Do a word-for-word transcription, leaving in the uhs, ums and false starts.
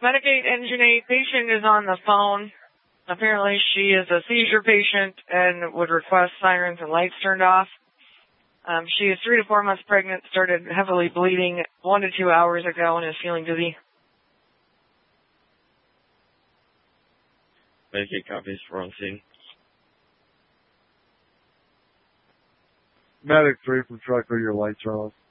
Medicaid Engine eight patient is on the phone. Apparently she is a seizure patient and would request sirens and lights turned off. Um, she is three to four months pregnant, started heavily bleeding one to two hours ago, and is feeling dizzy. Medicaid copies for on scene. Medic three from truck, are your lights are off?